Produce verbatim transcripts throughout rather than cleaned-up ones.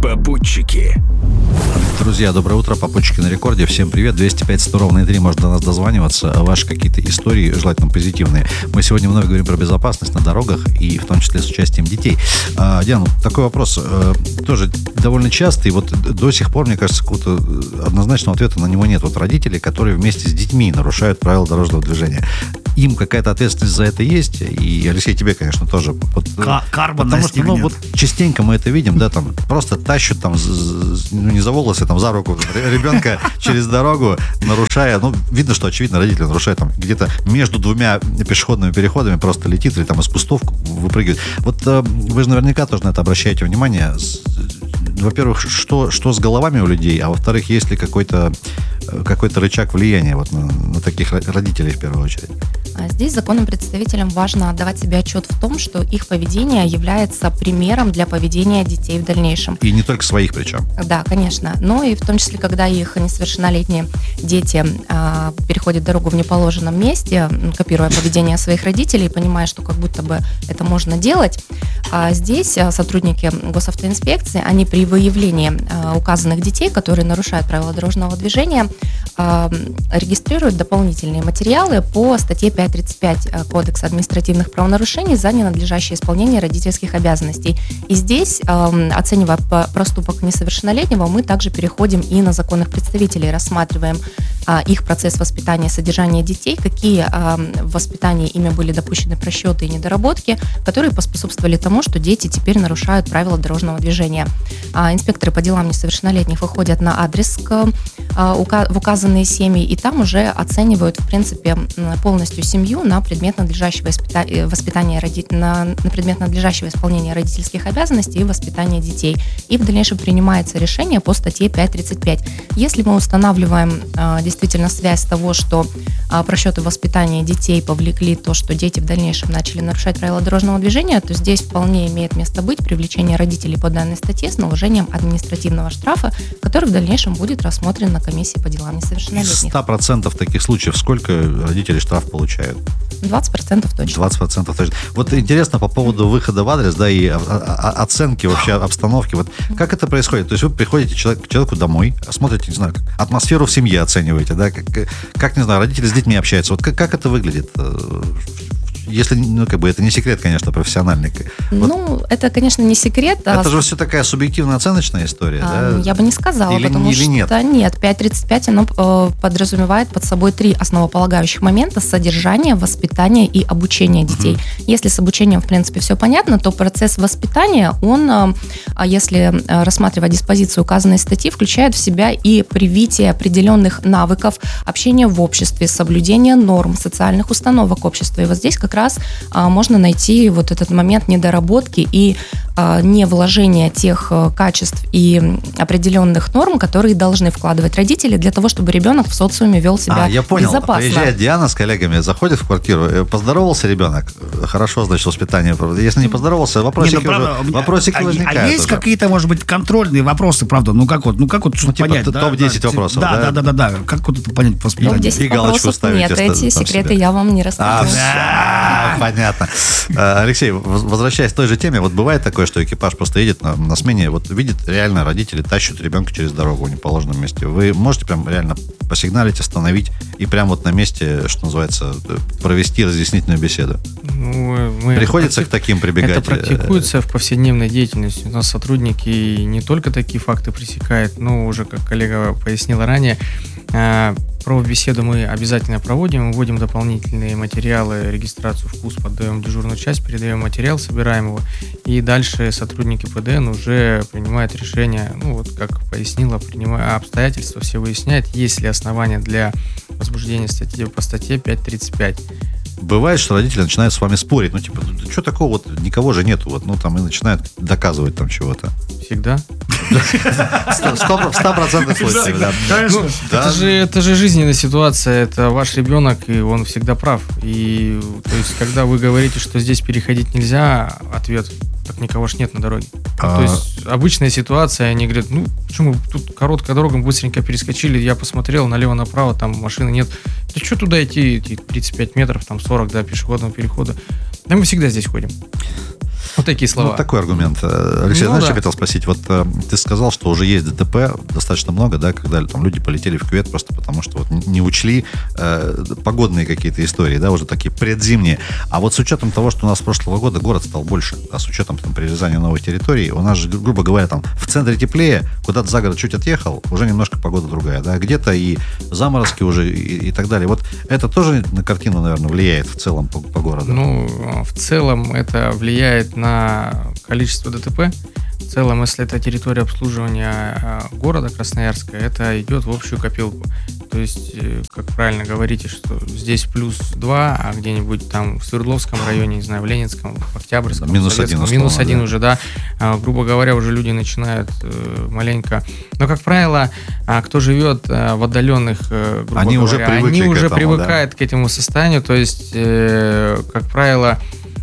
Попутчики. Друзья, доброе утро, попутчики на рекорде. Всем привет. двести пять сто ровно три, можно до нас дозваниваться. Ваши какие-то истории, желательно позитивные. Мы сегодня вновь говорим про безопасность на дорогах, и в том числе с участием детей. А, Диана, такой вопрос а, тоже довольно частый. Вот до сих пор, мне кажется, какого-то однозначного ответа на него нет. Вот родители, которые вместе с детьми нарушают правила дорожного движения. Им какая-то ответственность за это есть? И, Алексей, тебе, конечно, тоже. Вот, Карма потому что, ну, вот частенько мы это видим, да, там просто тащат там, ну, не за волосы, там, за руку ребенка через дорогу, нарушая, ну, видно, что, очевидно, родители нарушают там где-то между двумя пешеходными переходами, просто летит или там из кустов выпрыгивает. Вот вы же наверняка тоже на это обращаете внимание. Во-первых, что, что с головами у людей, а во-вторых, есть ли какой-то, какой-то рычаг влияния вот на, на таких родителей в первую очередь? Здесь законным представителям важно отдавать себе отчет в том, что их поведение является примером для поведения детей в дальнейшем. И не только своих причем. Да, конечно. Но и в том числе, когда их несовершеннолетние дети а, переходят дорогу в неположенном месте, копируя поведение своих родителей, понимая, что как будто бы это можно делать, а здесь сотрудники госавтоинспекции, они при выявлении а, указанных детей, которые нарушают правила дорожного движения, а, регистрируют дополнительные материалы по статье пятьсот тридцать пять Кодекса административных правонарушений за ненадлежащее исполнение родительских обязанностей. И здесь, э, оценивая проступок несовершеннолетнего, мы также переходим и на законных представителей, рассматриваем э, их процесс воспитания и содержания детей, какие э, в воспитании ими были допущены просчеты и недоработки, которые поспособствовали тому, что дети теперь нарушают правила дорожного движения. А инспекторы по делам несовершеннолетних выходят на адрес к, э, ука- в указанные семьи, и там уже оценивают, в принципе, полностью семью на предмет надлежащего воспита- воспитания роди- на, на предмет надлежащего исполнения родительских обязанностей и воспитания детей. И в дальнейшем принимается решение по статье пятьсот тридцать пять. Если мы устанавливаем а, действительно связь того, что а, просчеты воспитания детей повлекли то, что дети в дальнейшем начали нарушать правила дорожного движения, то здесь вполне имеет место быть привлечение родителей по данной статье с наложением административного штрафа, который в дальнейшем будет рассмотрен на комиссии по делам несовершеннолетних. Из ста процентов таких случаев сколько родители штраф получают? двадцать процентов точно. двадцать процентов точно. Вот интересно по поводу выхода в адрес, да, и оценки вообще обстановки. Вот как это происходит? То есть вы приходите человек, к человеку домой, смотрите, не знаю, атмосферу в семье оцениваете, да, как, как не знаю, родители с детьми общаются. Вот как, как это выглядит? Если, ну, как бы, это не секрет, конечно, профессиональный. Вот. Ну, это, конечно, не секрет. Это а... же все такая субъективно-оценочная история, а, да? Я бы не сказала, или, потому или что нет? нет, пятьсот тридцать пять, оно э, подразумевает под собой три основополагающих момента: содержание, воспитание и обучение детей. Mm-hmm. Если с обучением, в принципе, все понятно, то процесс воспитания, он, э, если рассматривать диспозицию указанной статьи, включает в себя и привитие определенных навыков общения в обществе, соблюдение норм, социальных установок общества. И вот здесь как раз а, можно найти вот этот момент недоработки и а, невложения тех а, качеств и определенных норм, которые должны вкладывать родители для того, чтобы ребенок в социуме вел себя а, я понял. безопасно. Приезжает Диана с коллегами, заходит в квартиру, поздоровался ребенок, хорошо, значит, воспитание. Если не поздоровался, вопросики, не, ну, правда, уже, вопросики а, возникают. А есть уже. какие-то, может быть, контрольные вопросы, правда? Ну как вот, ну как вот что-то ну, типа, понять? Да, топ десять да, вопросов, да? Да, да, да, да, да. Как вот это понять воспитание? топ десять И галочку вопросов ставите. Нет, эти секреты себе. Я вам не расскажу. А, понятно. Алексей, возвращаясь к той же теме, вот бывает такое, что экипаж просто едет на, на смене, вот видит реально родители тащат ребенка через дорогу в неположенном месте. Вы можете прям реально посигналить, остановить и прям вот на месте, что называется, провести разъяснительную беседу? Ну, мы Приходится это, к таким прибегать? Это практикуется в повседневной деятельности. У нас сотрудники не только такие факты пресекают, но уже, как коллега пояснила ранее, правобеседу мы обязательно проводим, вводим дополнительные материалы, регистрацию в КУС, поддаем дежурную часть, передаем материал, собираем его, и дальше сотрудники ПДН уже принимают решение, ну вот как пояснила, принимая обстоятельства, все выясняют, есть ли основания для возбуждения статьи по статье пятьсот тридцать пять. Бывает, что родители начинают с вами спорить, ну типа, что такого, вот никого же нету, вот, ну там и начинают доказывать там чего-то. Всегда. В ста процентах случаев, да. Ну, это, же, это же жизненная ситуация, это ваш ребенок, и он всегда прав. И то есть, когда вы говорите, что здесь переходить нельзя, ответ: так никого ж нет на дороге. А... То есть обычная ситуация, они говорят: ну почему тут короткая дорога, мы быстренько перескочили, я посмотрел налево-направо, там машины нет. Да что туда идти, тридцать пять метров, там сорок до пешеходного перехода. Да мы всегда здесь ходим. Вот такие слова. Ну, такой аргумент. Алексей, Ну, знаешь, да. я хотел спросить, вот э, ты сказал, что уже есть ДТП достаточно много, да, когда там люди полетели в кювет просто потому, что вот не учли э, погодные какие-то истории, да, уже такие предзимние. А вот с учетом того, что у нас с прошлого года город стал больше, а с учетом там прирезания новых территорий, у нас же, грубо говоря, там в центре теплее, куда-то за город чуть отъехал, уже немножко погода другая, да, где-то и заморозки уже и, и так далее. Вот это тоже на картину, наверное, влияет в целом по, по городу? Ну, в целом это влияет на количество ДТП. В целом, если это территория обслуживания города Красноярска, это идет в общую копилку. То есть, как правильно говорите, что здесь плюс два, а где-нибудь там в Свердловском районе, не знаю, в Ленинском, в Октябрьском, минус в Советском, один, минус условно, один да. уже, да. А, грубо говоря, уже люди начинают э, маленько. Но, как правило, а, кто живет э, в отдаленных, э, грубо Они говоря, уже привыкли они к уже этому, привыкают да. к этому состоянию. То есть, э, как правило,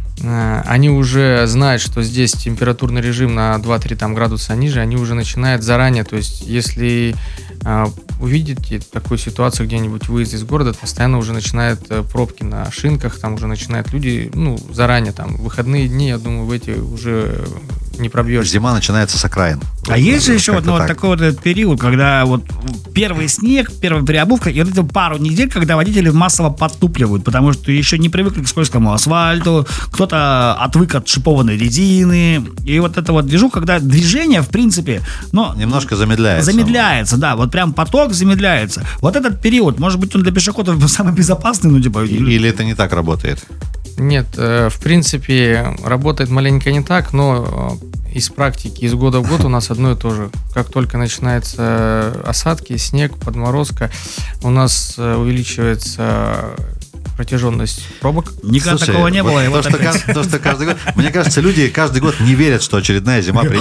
они уже знают, что здесь температурный режим на два-три там, градуса ниже, они уже начинают заранее, то есть если э, увидите такую ситуацию где-нибудь выезд из города, постоянно уже начинают э, пробки на шинках, там уже начинают люди, ну, заранее, там, выходные дни, я думаю, в эти уже не пробьешься. Зима начинается с окраин. А Вот, есть же вот еще как-то вот, ну, вот так. такой вот этот период, когда вот первый снег, первая переобувка, и вот это пару недель, когда водители массово подтупливают, потому что еще не привыкли к скользкому асфальту, кто-то отвык от шипованной резины, и вот это вот движуха, когда движение, в принципе, но Немножко замедляется. замедляется, да, вот прям поток замедляется. Вот этот период, может быть, он для пешеходов самый безопасный, ну, типа... И- Или это не так работает? Нет, э, в принципе, работает маленько не так, но э, из практики, из года в год у нас одно и то же. Как только начинаются осадки, снег, подморозка, у нас э, увеличивается протяженность пробок. Никогда Слушай, такого не вот было. и То, вот что, опять. кажд- то, что каждый год... Мне кажется, люди каждый год не верят, что очередная зима придет.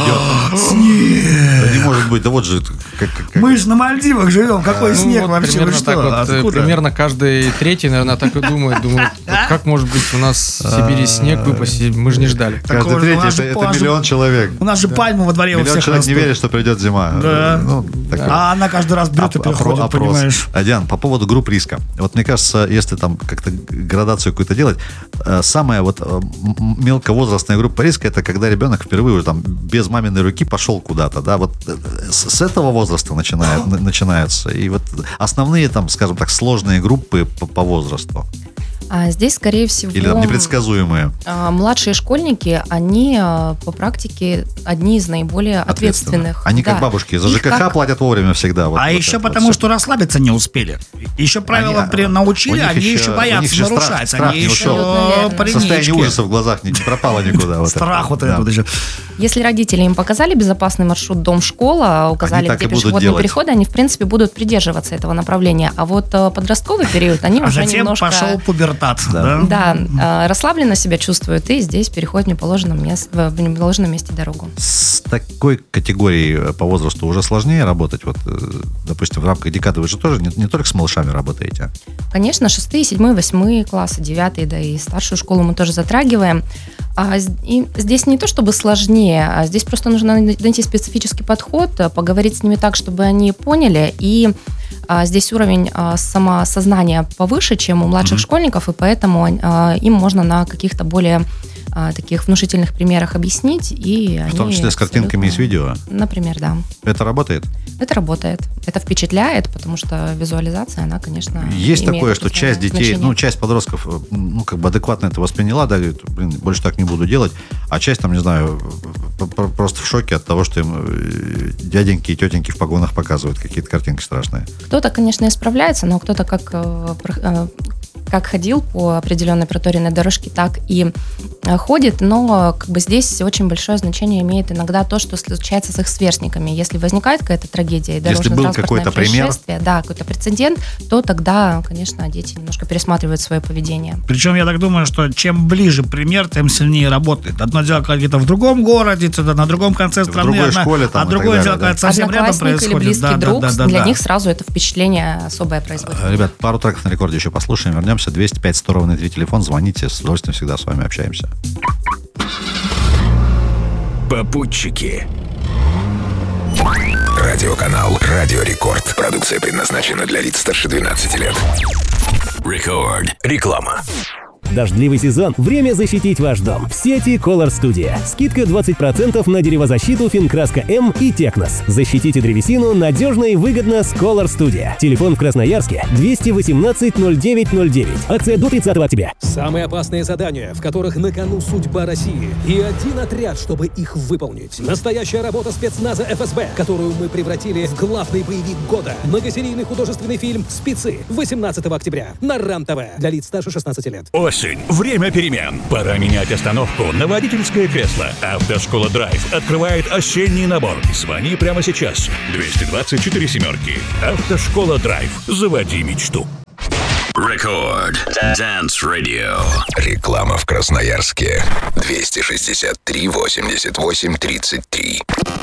Да не может быть, да вот же... как- как- как- Мы же на Мальдивах живем, какой Ну, снег вот вообще, вы примерно что, так вот, э, откуда? примерно каждый третий, наверное, так и думает. Думает, вот как может быть у нас в Сибири снег выпасть, мы же не ждали. Каждый Такого же, у третий нас это, же это плажи- миллион человек. У нас же пальмы во дворе у Миллион всех человек не растут. верит, что придет зима. Да. Ну, такое. А она каждый раз берет и Оп- приходит, опро- опрос. понимаешь? А, Диан, по поводу групп риска. Вот мне кажется, если там как-то градацию какую-то делать, э, самая вот э, м- мелковозрастная группа риска — это когда ребенок впервые уже там без маминой руки пошел куда-то, да, вот э, с, с этого возраста начинает, на- начинаются. И вот основные там, скажем так, сложные группы по, по возрасту. А здесь, скорее всего, Или там непредсказуемые. а, младшие школьники, они а, по практике одни из наиболее ответственных. Они Да. как бабушки. За Их ЖКХ как- платят вовремя всегда. Вот- А вот еще это потому, вот что расслабиться не успели. Еще правила Они- при- научили, у них они еще- еще, у боятся них еще страх- нарушать. страх они не еще ушел. Абсолютно верно. Состояние паренички. ужаса в глазах не, не пропало никуда. вот это. Страх вот Да. этот вот еще. Если родители им показали безопасный маршрут дом-школа, указали, так где и будут пешеходные делать. переходы, они, в принципе, будут придерживаться этого направления. А вот э, подростковый период, они А уже затем немножко... пошел пубертат. Да. Да. Да, э, расслабленно себя чувствуют и здесь переходят в неположенном, мес- в неположенном месте дорогу. С такой категорией по возрасту уже сложнее работать? Вот, э, допустим, в рамках декады вы же тоже не, не только с малышами работаете. Конечно, шестые, седьмые, восьмые классы, девятые, да и старшую школу мы тоже затрагиваем. А с- и здесь не то чтобы сложнее, а здесь просто нужно найти специфический подход, а, поговорить с ними так, чтобы они поняли. И а, здесь уровень а, самосознания повыше, чем у младших Мгм. школьников, и поэтому а, им можно на каких-то более а, таких внушительных примерах объяснить. И В том они числе с картинками и с абсолютно- видео. Например, да. Это работает? Это работает. Это впечатляет, потому что визуализация, она, конечно, Есть имеет такое, что часть определенное детей, значение. ну, часть подростков, э, ну, как бы адекватно это восприняла, да, говорит, блин, больше так не буду делать, а часть, там, не знаю, п- п- просто в шоке от того, что им э, дяденьки и тетеньки в погонах показывают какие-то картинки страшные. Кто-то, конечно, исправляется, но кто-то как, э, про- э, как ходил по определенной проторенной дорожке, так и э, ходит, но как бы здесь очень большое значение имеет иногда то, что случается с их сверстниками. Если возникает какая-то трагедия, и Если был дорожно-транспортное какой-то пример. происшествие, да, какой-то прецедент, то тогда, конечно, дети немножко пересматривают свое поведение. Причем я так думаю, что чем ближе пример, тем сильнее работает. Одно дело, когда где-то в другом городе, это на другом конце страны, другой одна- школе там а и другое так дело, далее, когда совсем рядом Одноклассник происходит. или близкий Да, да, друг, да, да, для да. них сразу это впечатление особое производит. Э, Ребят, пару треков на рекорде еще послушаем, вернемся. двести пять сто ровно три телефон, звоните, с удовольствием всегда с вами общаемся. Попутчики. Радиоканал «Радио Рекорд». Продукция предназначена для лиц старше двенадцати лет. Рекорд. Реклама. Дождливый сезон – время защитить ваш дом. В сети Color Studio. Скидка двадцать процентов на деревозащиту Финкраска М и Технос. Защитите древесину надежно и выгодно с Color Studio. Телефон в Красноярске двести восемнадцать ноль девять ноль девять. Акция до тридцатого октября. Самые опасные задания, в которых на кону судьба России. И один отряд, чтобы их выполнить. Настоящая работа спецназа эф эс бэ, которую мы превратили в главный боевик года. Многосерийный художественный фильм «Спецы» восемнадцатого октября на РАН-ТВ для лиц старше шестнадцати лет. Осень. Время перемен. Пора менять остановку на водительское кресло. Автошкола Драйв открывает осенний набор. Звони прямо сейчас. двести двадцать четыре семерки. Автошкола Драйв. Заводи мечту. Рекорд. Dance Radio. Реклама в Красноярске. двести шестьдесят три восемьдесят восемь тридцать три.